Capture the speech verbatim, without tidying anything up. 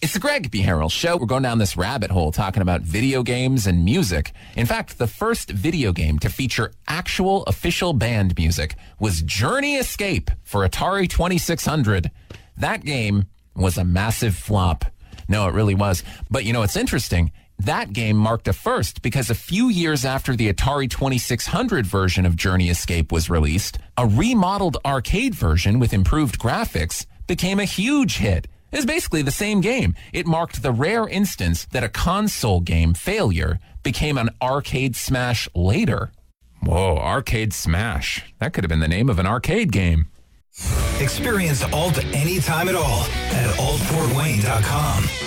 It's the Greg B. Harrell Show. We're going down this rabbit hole talking about video games and music. In fact, the first video game to feature actual official band music was Journey Escape for Atari twenty-six hundred. That game was a massive flop. No, it really was. But you know, it's interesting. That game marked a first because a few years after the Atari twenty-six hundred version of Journey Escape was released, a remodeled arcade version with improved graphics became a huge hit. It was basically the same game. It marked the rare instance that a console game failure became an arcade smash later. Whoa, Arcade Smash. That could have been the name of an arcade game. Experience Alt anytime at all at alt fort wayne dot com.